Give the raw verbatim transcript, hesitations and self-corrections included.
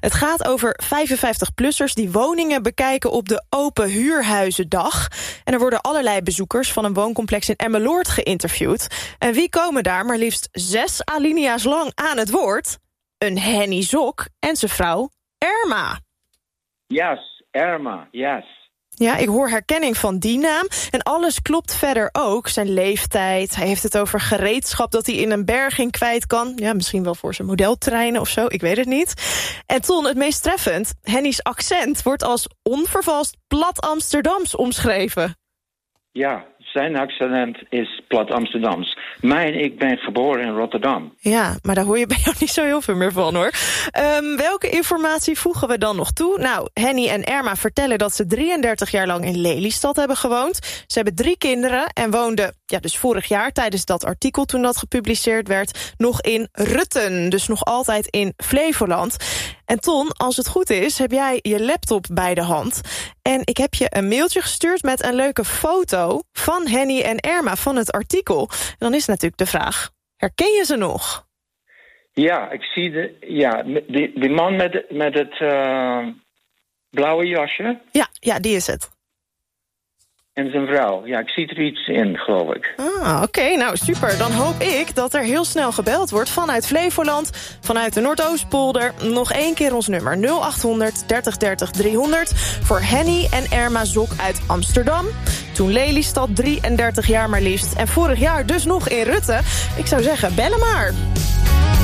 Het gaat over vijfenvijftig-plussers die woningen bekijken op de Open Huurhuizendag. En er worden allerlei bezoekers van een wooncomplex in Emmeloord geïnterviewd. En wie komen daar maar liefst zes alinea's lang aan het woord? Een Henny Zok en zijn vrouw Erma. Yes, Erma, yes. Ja, ik hoor herkenning van die naam. En alles klopt verder ook. Zijn leeftijd, hij heeft het over gereedschap dat hij in een berging kwijt kan. Ja, misschien wel voor zijn modeltreinen of zo, ik weet het niet. En Ton, het meest treffend, Henny's accent wordt als onvervalst plat Amsterdams omschreven. Ja, zijn accent is plat Amsterdams. Mijn, ik ben geboren in Rotterdam. Ja, maar daar hoor je bij jou niet zo heel veel meer van, hoor. Um, welke informatie voegen we dan nog toe? Nou, Henny en Erma vertellen dat ze drieëndertig jaar lang in Lelystad hebben gewoond. Ze hebben drie kinderen en woonden, ja, dus vorig jaar tijdens dat artikel toen dat gepubliceerd werd, nog in Rutten. Dus nog altijd in Flevoland. En Ton, als het goed is, heb jij je laptop bij de hand. En ik heb je een mailtje gestuurd met een leuke foto van Henny en Erma van het artikel. En dan is natuurlijk de vraag, herken je ze nog? Ja, ik zie de, ja, die, die man met, met het uh, blauwe jasje. Ja, ja, die is het. En zijn vrouw. Ja, ik zie er iets in, geloof ik. Ah, oké. Okay, nou, super. Dan hoop ik dat er heel snel gebeld wordt vanuit Flevoland, vanuit de Noordoostpolder. Nog één keer ons nummer nul achthonderd dertig dertig driehonderd voor Henny en Erma Zok uit Amsterdam. Toen Lelystad drieëndertig jaar maar liefst. En vorig jaar dus nog in Rutten. Ik zou zeggen, bellen maar.